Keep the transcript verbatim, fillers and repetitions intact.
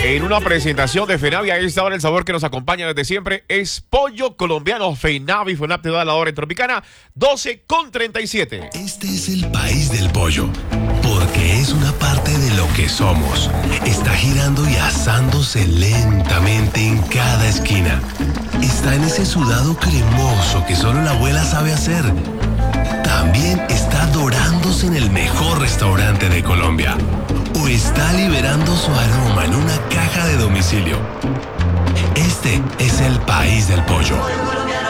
En una presentación de FENAVI, a esta hora el sabor que nos acompaña desde siempre es pollo colombiano. FENAVI, FENAP te da la hora en Tropicana, doce con treinta y siete. Este es el país del pollo, porque es una parte de lo que somos. Está girando y asándose lentamente en cada esquina. Está en ese sudado cremoso que solo la abuela sabe hacer. También está dorándose en el mejor restaurante de Colombia. O está liberando su aroma en una caja de domicilio. Este es el país del pollo.